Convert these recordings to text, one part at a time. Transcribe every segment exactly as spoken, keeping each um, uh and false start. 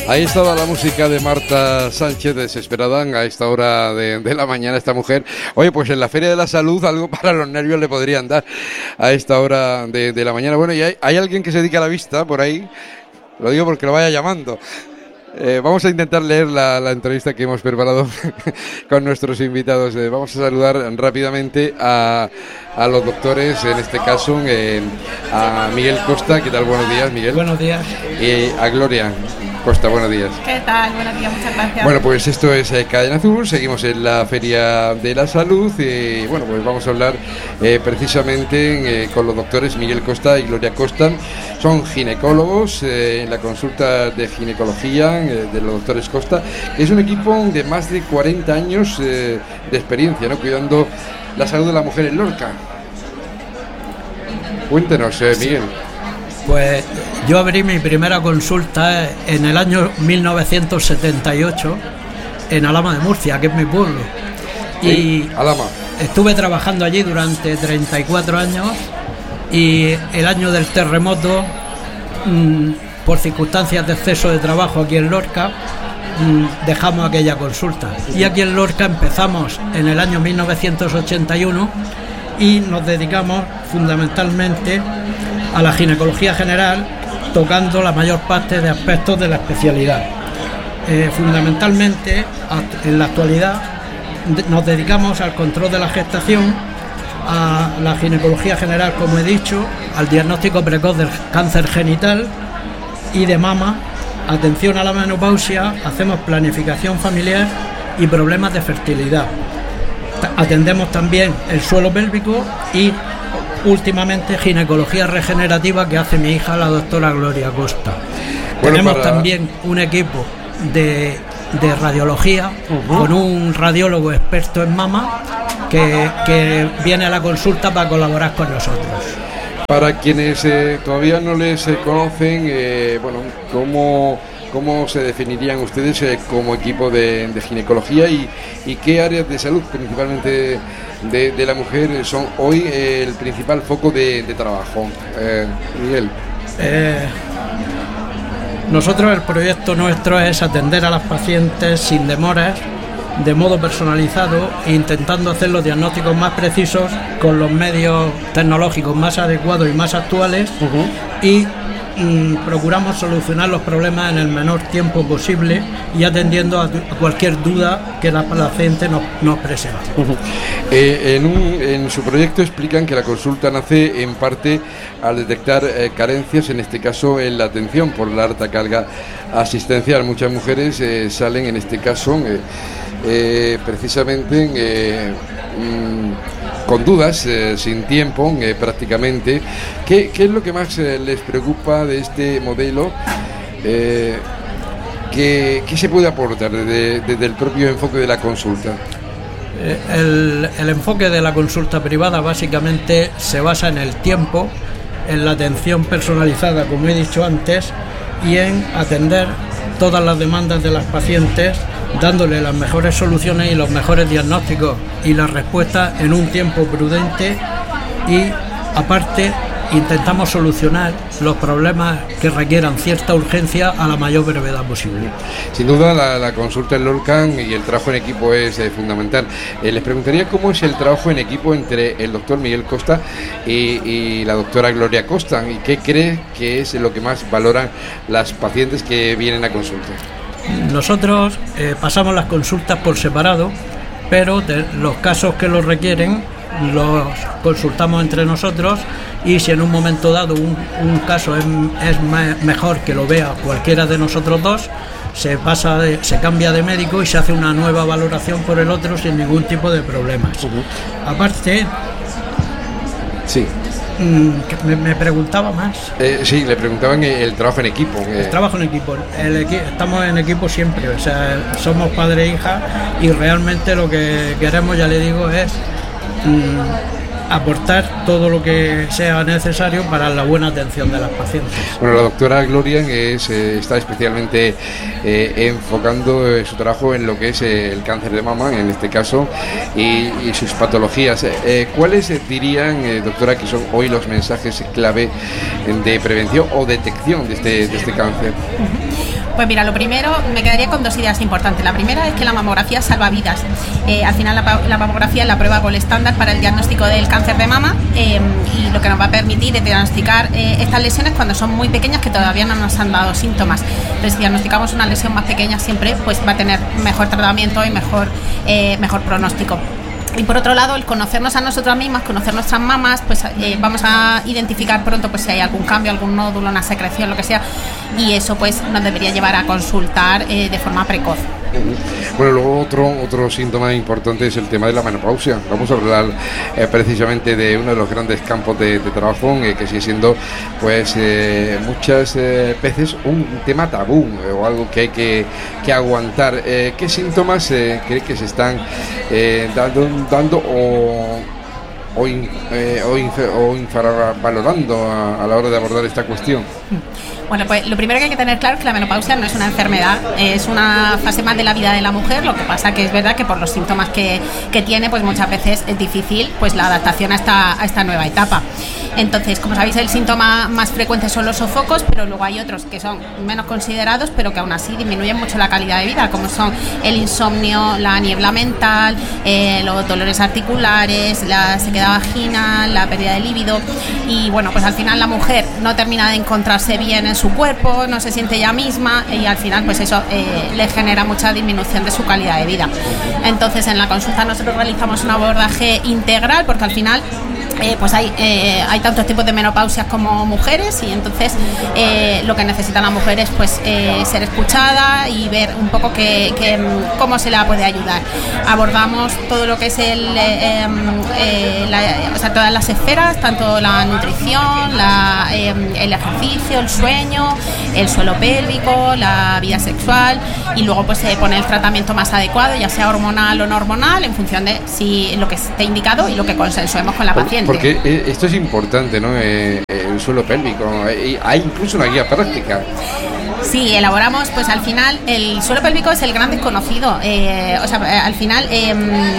Ahí estaba la música de Marta Sánchez, desesperada a esta hora de, de la mañana, esta mujer. Oye, pues en la Feria de la Salud algo para los nervios le podrían dar a esta hora de, de la mañana. Bueno, y hay, hay alguien que se dedica a la vista por ahí, lo digo porque lo vaya llamando. Eh, vamos a intentar leer la, la entrevista que hemos preparado con nuestros invitados. Eh, vamos a saludar rápidamente a, a los doctores, en este caso eh, a Miguel Costa. ¿Qué tal? Buenos días, Miguel. Buenos días. Y a Gloria Costa, buenos días. ¿Qué tal? Buenos días, muchas gracias. Bueno, pues esto es eh, Cadena Azul, seguimos en la Feria de la Salud y bueno, pues vamos a hablar eh, precisamente eh, con los doctores Miguel Costa y Gloria Costa. Son ginecólogos eh, en la consulta de ginecología eh, de los doctores Costa. Es un equipo de más de cuarenta años eh, de experiencia, ¿no? Cuidando la salud de la mujer en Lorca. Cuéntenos, eh, Miguel. Pues yo abrí mi primera consulta en el año mil novecientos setenta y ocho en Alhama de Murcia, que es mi pueblo. Y y Alhama. Estuve trabajando allí durante treinta y cuatro años y el año del terremoto, mmm, por circunstancias de exceso de trabajo aquí en Lorca, mmm, dejamos aquella consulta. Y aquí en Lorca empezamos en el año mil novecientos ochenta y uno y nos dedicamos fundamentalmente a la ginecología general, tocando la mayor parte de aspectos de la especialidad. Eh, fundamentalmente, en la actualidad, nos dedicamos al control de la gestación, a la ginecología general, como he dicho, al diagnóstico precoz del cáncer genital y de mama, atención a la menopausia, hacemos planificación familiar y problemas de fertilidad. Atendemos también el suelo pélvico y últimamente ginecología regenerativa, que hace mi hija, la doctora Gloria Costa. Bueno, tenemos para... también un equipo de, de radiología uh-huh. con un radiólogo experto en mama que, que viene a la consulta para colaborar con nosotros. Para quienes eh, todavía no les eh, conocen, eh, bueno, ¿cómo, cómo se definirían ustedes eh, como equipo de, de ginecología y, y qué áreas de salud, principalmente de, de la mujer, son hoy eh, el principal foco de, de trabajo? Eh, Miguel. Eh, nosotros, el proyecto nuestro es atender a las pacientes sin demoras, de modo personalizado, intentando hacer los diagnósticos más precisos con los medios tecnológicos más adecuados y más actuales uh-huh. y mm, procuramos solucionar los problemas en el menor tiempo posible y atendiendo a, a cualquier duda que la paciente nos, nos presente. Uh-huh. Eh, en, un, en su proyecto explican que la consulta nace en parte al detectar eh, carencias, en este caso en la atención por la alta carga asistencial. Muchas mujeres eh, salen en este caso eh, Eh, precisamente eh, mmm, con dudas, eh, sin tiempo eh, prácticamente. ¿Qué, ¿Qué es lo que más eh, les preocupa de este modelo? Eh, ¿qué, ¿Qué se puede aportar desde, desde el propio enfoque de la consulta? Eh, el, el enfoque de la consulta privada básicamente se basa en el tiempo, en la atención personalizada, como he dicho antes, y en atender todas las demandas de las pacientes, dándole las mejores soluciones y los mejores diagnósticos y las respuestas en un tiempo prudente, y aparte intentamos solucionar los problemas que requieran cierta urgencia a la mayor brevedad posible. Sin duda la, la consulta en Lorca y el trabajo en equipo es eh, fundamental. Eh, les preguntaría cómo es el trabajo en equipo entre el doctor Miguel Costa y, y la doctora Gloria Costa, y qué cree que es lo que más valoran las pacientes que vienen a consulta. Nosotros eh, pasamos las consultas por separado, pero de los casos que los requieren los consultamos entre nosotros, y si en un momento dado un, un caso es, es me, mejor que lo vea cualquiera de nosotros dos, se pasa de, se cambia de médico y se hace una nueva valoración por el otro sin ningún tipo de problemas. Uh-huh. Aparte, sí. Que me, me preguntaba más. Eh, sí, le preguntaban el, el trabajo en equipo. El eh. trabajo en equipo. El equi- estamos en equipo siempre. O sea, somos padre e hija, y realmente lo que queremos, ya le digo, es mmm, aportar todo lo que sea necesario para la buena atención de las pacientes. Bueno, la doctora Gloria es, eh, está especialmente eh, enfocando eh, su trabajo en lo que es eh, el cáncer de mama, en este caso, y, y sus patologías. Eh, ¿Cuáles eh, dirían, eh, doctora, que son hoy los mensajes clave de prevención o detección de este, de este cáncer? Pues mira, lo primero, me quedaría con dos ideas importantes. La primera es que la mamografía salva vidas. Eh, al final la, la mamografía es la prueba gold estándar para el diagnóstico del cáncer de mama eh, y lo que nos va a permitir es diagnosticar eh, estas lesiones cuando son muy pequeñas, que todavía no nos han dado síntomas. Entonces, si diagnosticamos una lesión más pequeña siempre, pues va a tener mejor tratamiento y mejor, eh, mejor pronóstico. Y por otro lado, el conocernos a nosotras mismas, conocer nuestras mamas, pues eh, vamos a identificar pronto pues si hay algún cambio, algún nódulo, una secreción, lo que sea, y eso pues nos debería llevar a consultar eh, de forma precoz. Bueno, luego otro otro síntoma importante es el tema de la menopausia. Vamos a hablar eh, precisamente de uno de los grandes campos de, de trabajo eh, que sigue siendo pues eh, muchas eh, veces un tema tabú eh, o algo que hay que, que aguantar. Eh, ¿Qué síntomas eh, cree que se están eh, dando, dando o, o, in, eh, o, infer, o infravalorando a, a la hora de abordar esta cuestión? Bueno, pues lo primero que hay que tener claro es que la menopausia no es una enfermedad, es una fase más de la vida de la mujer. Lo que pasa que es verdad que por los síntomas que, que tiene, pues muchas veces es difícil pues la adaptación a esta, a esta nueva etapa. Entonces, como sabéis, el síntoma más frecuente son los sofocos, pero luego hay otros que son menos considerados, pero que aún así disminuyen mucho la calidad de vida, como son el insomnio, la niebla mental, eh, los dolores articulares, la sequedad vaginal, la pérdida de líbido. Y bueno, pues al final la mujer no termina de encontrarse bien en su cuerpo, no se siente ella misma y al final pues eso eh, le genera mucha disminución de su calidad de vida. Entonces, en la consulta nosotros realizamos un abordaje integral, porque al final Eh, pues hay, eh, hay tantos tipos de menopausias como mujeres, y entonces eh, lo que necesitan las mujeres pues eh, ser escuchada y ver un poco que, que, cómo se la puede ayudar. Abordamos todo lo que es el, eh, eh, la, o sea, todas las esferas, tanto la nutrición, la, eh, el ejercicio, el sueño, el suelo pélvico, la vida sexual, y luego pues se pone el tratamiento más adecuado, ya sea hormonal o no hormonal, en función de si lo que esté indicado y lo que consensuemos con la paciente. Porque esto es importante, ¿no? Eh, el suelo pélvico, hay incluso una guía práctica. Sí, elaboramos, pues al final el suelo pélvico es el gran desconocido. Eh, o sea, al final eh,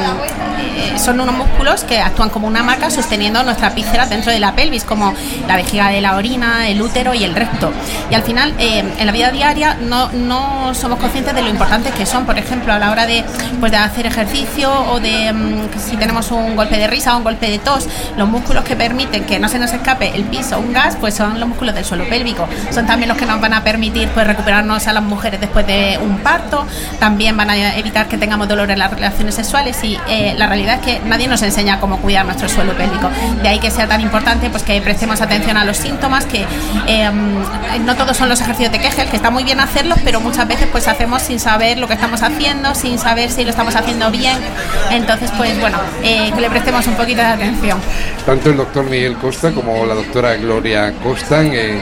eh, son unos músculos que actúan como una marca sosteniendo nuestras vísceras dentro de la pelvis, como la vejiga de la orina, el útero y el recto. Y al final, eh, en la vida diaria no, no somos conscientes de lo importantes que son. Por ejemplo, a la hora de, pues, de hacer ejercicio o de um, si tenemos un golpe de risa o un golpe de tos, los músculos que permiten que no se nos escape el pis o un gas, pues son los músculos del suelo pélvico. Son también los que nos van a permitir pues recuperarnos a las mujeres después de un parto, también van a evitar que tengamos dolor en las relaciones sexuales, y eh, la realidad es que nadie nos enseña cómo cuidar nuestro suelo pélvico. De ahí que sea tan importante pues que prestemos atención a los síntomas, que eh, no todos son los ejercicios de Kegel, que está muy bien hacerlos, pero muchas veces pues hacemos sin saber lo que estamos haciendo, sin saber si lo estamos haciendo bien. Entonces pues bueno, eh, que le prestemos un poquito de atención. Tanto el doctor Miguel Costa como la doctora Gloria Costa eh,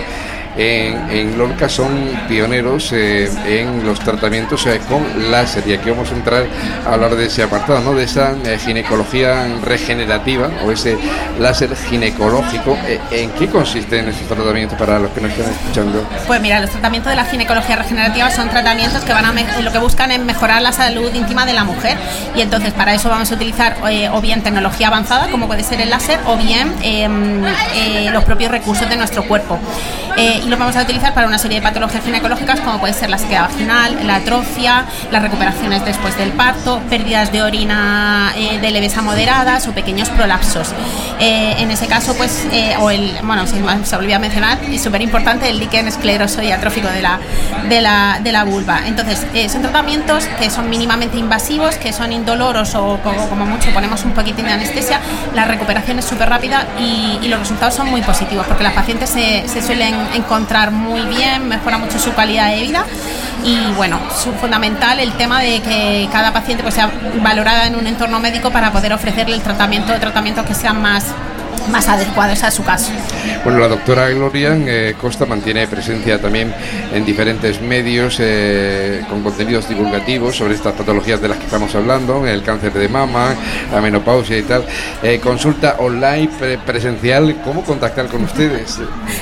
En, en Lorca son pioneros eh, en los tratamientos eh, con láser, y aquí vamos a entrar a hablar de ese apartado, ¿no? De esa eh, ginecología regenerativa o ese láser ginecológico. Eh, ¿En qué consisten esos tratamientos para los que nos están escuchando? Pues mira, los tratamientos de la ginecología regenerativa son tratamientos que van a me- lo que buscan es mejorar la salud íntima de la mujer, y entonces para eso vamos a utilizar eh, o bien tecnología avanzada como puede ser el láser, o bien eh, eh, los propios recursos de nuestro cuerpo. Eh, y lo vamos a utilizar para una serie de patologías ginecológicas como puede ser la sequedad vaginal, la atrofia, las recuperaciones después del parto, pérdidas de orina eh, de leves a moderadas o pequeños prolapsos. Eh, en ese caso, pues, eh, o el, bueno, se, se olvidó mencionar, y súper importante, el líquen escleroso y atrófico de la, de la, de la vulva. Entonces, eh, son tratamientos que son mínimamente invasivos, que son indoloros o como, como mucho ponemos un poquitín de anestesia. La recuperación es súper rápida y, y los resultados son muy positivos, porque las pacientes se, se suelen encontrar muy bien, mejora mucho su calidad de vida. Y bueno, es fundamental el tema de que cada paciente pues sea valorada en un entorno médico para poder ofrecerle el tratamiento de tratamientos que sean más más adecuados a su caso. Bueno, la doctora Gloria eh, Costa mantiene presencia también en diferentes medios eh, con contenidos divulgativos sobre estas patologías de las que estamos hablando, el cáncer de mama, la menopausia y tal. Eh, consulta online, pre- presencial, ¿cómo contactar con ustedes?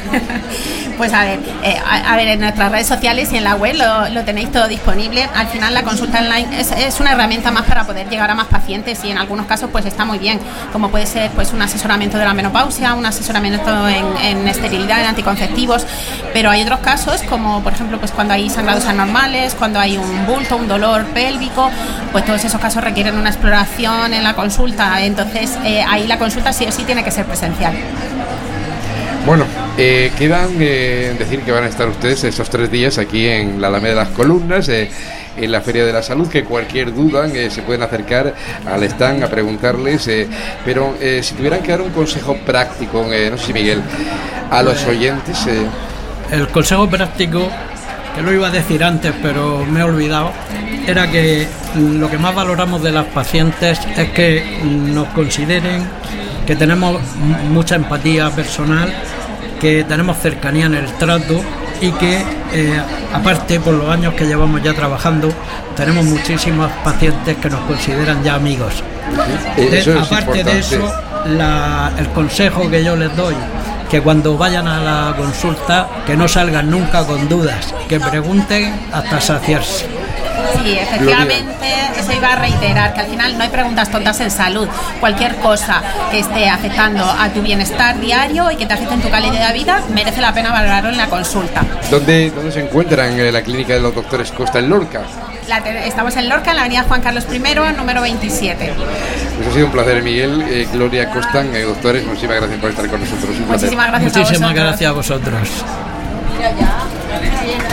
Pues a ver, eh, a, a ver, en nuestras redes sociales y en la web lo, lo tenéis todo disponible. Al final la consulta online es, es una herramienta más para poder llegar a más pacientes, y en algunos casos pues está muy bien, como puede ser pues un asesoramiento de la la menopausia, un asesoramiento en, en esterilidad, en anticonceptivos, pero hay otros casos como por ejemplo pues cuando hay sangrados anormales, cuando hay un bulto, un dolor pélvico, pues todos esos casos requieren una exploración en la consulta, entonces eh, ahí la consulta sí o sí tiene que ser presencial. Bueno, eh, quedan eh, decir que van a estar ustedes esos tres días aquí en la Alameda de las Columnas, eh, en la Feria de la Salud, que cualquier duda eh, se pueden acercar al stand a preguntarles, eh, pero eh, si tuvieran que dar un consejo práctico, eh, no sé si Miguel, a los oyentes... Eh. El consejo práctico, que lo iba a decir antes pero me he olvidado, era que lo que más valoramos de las pacientes es que nos consideren que tenemos mucha empatía personal, que tenemos cercanía en el trato y que eh, aparte por los años que llevamos ya trabajando tenemos muchísimos pacientes que nos consideran ya amigos. De, eso es aparte importante. de eso, la, el consejo que yo les doy, que cuando vayan a la consulta que no salgan nunca con dudas, que pregunten hasta saciarse. Sí, efectivamente, eso iba a reiterar, que al final no hay preguntas tontas en salud. Cualquier cosa que esté afectando a tu bienestar diario y que te afecte en tu calidad de vida, merece la pena valorarlo en la consulta. ¿Dónde, dónde se encuentran en la clínica de los doctores Costa en Lorca? La te- estamos en Lorca, en la avenida Juan Carlos primero, número veintisiete. Pues ha sido un placer, Miguel, eh, Gloria Costan, eh, doctores, muchísimas gracias por estar con nosotros. Un placer. Muchísimas gracias Muchísimas a vosotros. gracias a vosotros. Mira ya.